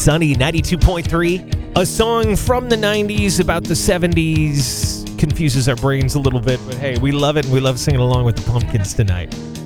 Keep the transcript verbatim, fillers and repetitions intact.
Sunny, ninety-two point three. A song from the nineties about the seventies. Confuses our brains a little bit, but hey, we love it and we love singing along with the Pumpkins tonight.